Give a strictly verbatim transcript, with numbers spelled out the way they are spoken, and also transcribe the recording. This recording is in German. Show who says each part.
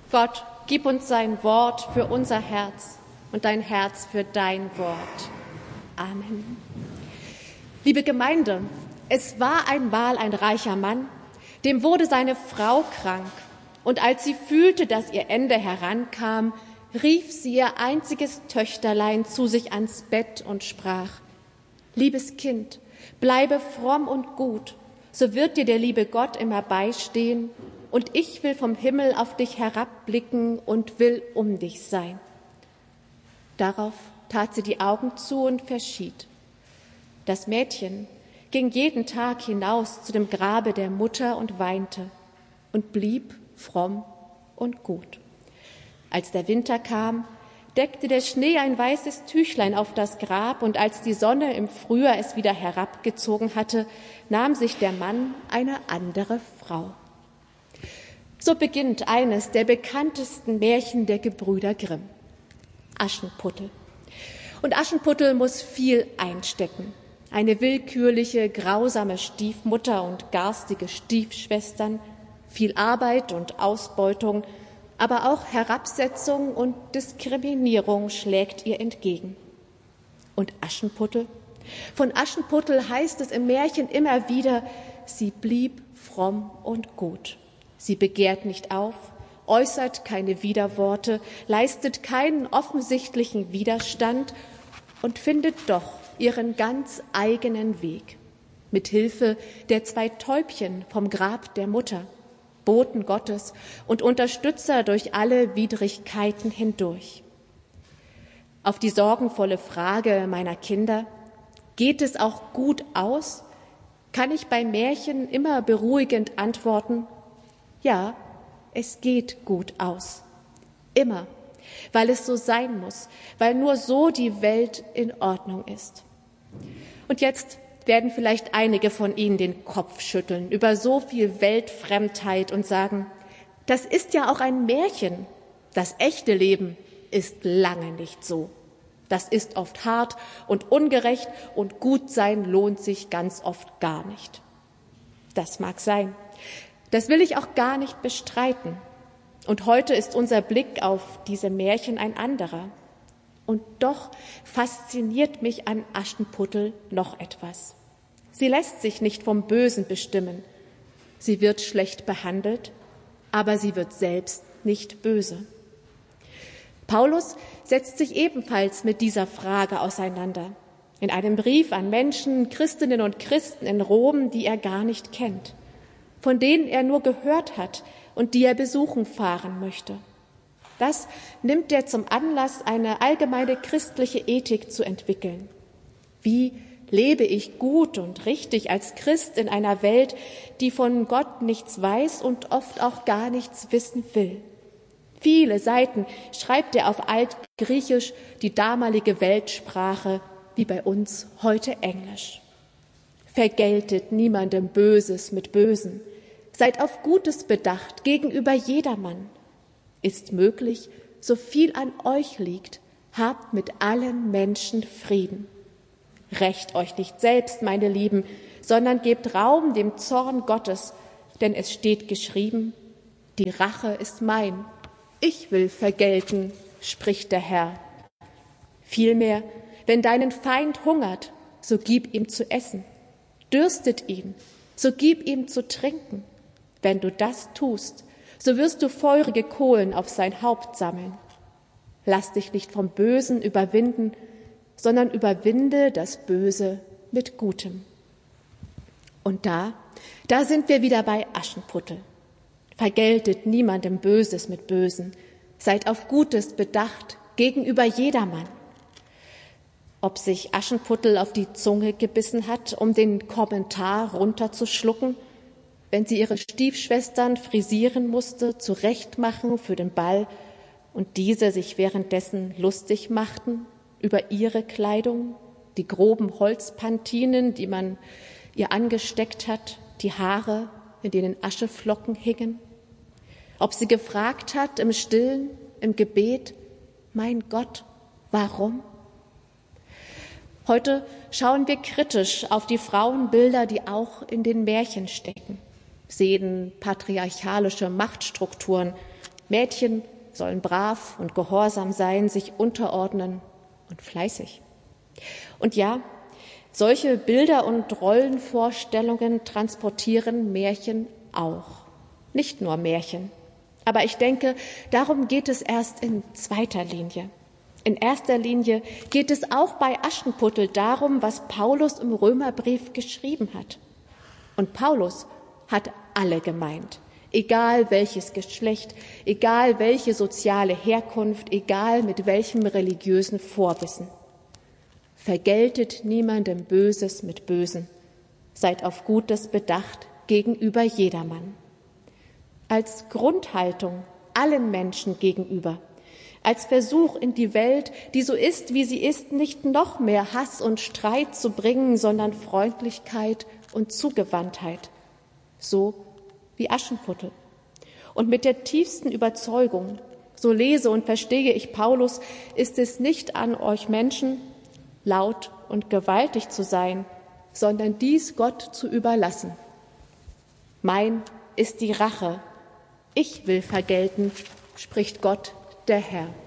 Speaker 1: Gott, gib uns sein Wort für unser Herz und dein Herz für dein Wort. Amen. Liebe Gemeinde, es war einmal ein reicher Mann, dem wurde seine Frau krank. Und als sie fühlte, dass ihr Ende herankam, rief sie ihr einziges Töchterlein zu sich ans Bett und sprach: Liebes Kind, bleibe fromm und gut, so wird dir der liebe Gott immer beistehen, und ich will vom Himmel auf dich herabblicken und will um dich sein. Darauf tat sie die Augen zu und verschied. Das Mädchen ging jeden Tag hinaus zu dem Grabe der Mutter und weinte und blieb fromm und gut. Als der Winter kam, deckte der Schnee ein weißes Tüchlein auf das Grab, und als die Sonne im Frühjahr es wieder herabgezogen hatte, nahm sich der Mann eine andere Frau. So beginnt eines der bekanntesten Märchen der Gebrüder Grimm, Aschenputtel. Und Aschenputtel muss viel einstecken. Eine willkürliche, grausame Stiefmutter und garstige Stiefschwestern, viel Arbeit und Ausbeutung, aber auch Herabsetzung und Diskriminierung schlägt ihr entgegen. Und Aschenputtel? Von Aschenputtel heißt es im Märchen immer wieder, sie blieb fromm und gut. Sie begehrt nicht auf, äußert keine Widerworte, leistet keinen offensichtlichen Widerstand und findet doch ihren ganz eigenen Weg. Mit Hilfe der zwei Täubchen vom Grab der Mutter, Boten Gottes und Unterstützer durch alle Widrigkeiten hindurch. Auf die sorgenvolle Frage meiner Kinder, geht es auch gut aus, kann ich bei Märchen immer beruhigend antworten: Ja, es geht gut aus. Immer, weil es so sein muss, weil nur so die Welt in Ordnung ist. Und jetzt werden vielleicht einige von Ihnen den Kopf schütteln über so viel Weltfremdheit und sagen: Das ist ja auch ein Märchen. Das echte Leben ist lange nicht so. Das ist oft hart und ungerecht, und gut sein lohnt sich ganz oft gar nicht. Das mag sein. Das will ich auch gar nicht bestreiten. Und heute ist unser Blick auf diese Märchen ein anderer. Und doch fasziniert mich an Aschenputtel noch etwas. Sie lässt sich nicht vom Bösen bestimmen. Sie wird schlecht behandelt, aber sie wird selbst nicht böse. Paulus setzt sich ebenfalls mit dieser Frage auseinander. In einem Brief an Menschen, Christinnen und Christen in Rom, die er gar nicht kennt, von denen er nur gehört hat und die er besuchen fahren möchte. Das nimmt er zum Anlass, eine allgemeine christliche Ethik zu entwickeln. Wie lebe ich gut und richtig als Christ in einer Welt, die von Gott nichts weiß und oft auch gar nichts wissen will? Viele Seiten schreibt er auf Altgriechisch, die damalige Weltsprache, wie bei uns heute Englisch. Vergeltet niemandem Böses mit Bösen. Seid auf Gutes bedacht gegenüber jedermann. Ist möglich, so viel an euch liegt, habt mit allen Menschen Frieden. Rächt euch nicht selbst, meine Lieben, sondern gebt Raum dem Zorn Gottes, denn es steht geschrieben: Die Rache ist mein, ich will vergelten, spricht der Herr. Vielmehr, wenn deinen Feind hungert, so gib ihm zu essen. Dürstet ihn, so gib ihm zu trinken. Wenn du das tust, so wirst du feurige Kohlen auf sein Haupt sammeln. Lass dich nicht vom Bösen überwinden, sondern überwinde das Böse mit Gutem. Und da, da sind wir wieder bei Aschenputtel. Vergeltet niemandem Böses mit Bösen. Seid auf Gutes bedacht gegenüber jedermann. Ob sich Aschenputtel auf die Zunge gebissen hat, um den Kommentar runterzuschlucken, wenn sie ihre Stiefschwestern frisieren musste, zurechtmachen für den Ball und diese sich währenddessen lustig machten über ihre Kleidung, die groben Holzpantinen, die man ihr angesteckt hat, die Haare, in denen Ascheflocken hingen. Ob sie gefragt hat im Stillen, im Gebet: Mein Gott, warum? Heute schauen wir kritisch auf die Frauenbilder, die auch in den Märchen stecken, sehen patriarchalische Machtstrukturen, Mädchen sollen brav und gehorsam sein, sich unterordnen und fleißig. Und ja, solche Bilder und Rollenvorstellungen transportieren Märchen auch. Nicht nur Märchen. Aber ich denke, darum geht es erst in zweiter Linie. In erster Linie geht es auch bei Aschenputtel darum, was Paulus im Römerbrief geschrieben hat. Und Paulus hat alle gemeint. Egal welches Geschlecht, egal welche soziale Herkunft, egal mit welchem religiösen Vorwissen. Vergeltet niemandem Böses mit Bösen. Seid auf Gutes bedacht gegenüber jedermann. Als Grundhaltung allen Menschen gegenüber, als Versuch in die Welt, die so ist, wie sie ist, nicht noch mehr Hass und Streit zu bringen, sondern Freundlichkeit und Zugewandtheit. So wie Aschenputtel. Und mit der tiefsten Überzeugung, so lese und verstehe ich Paulus, ist es nicht an euch Menschen, laut und gewaltig zu sein, sondern dies Gott zu überlassen. Mein ist die Rache. Ich will vergelten, spricht Gott, der Herr.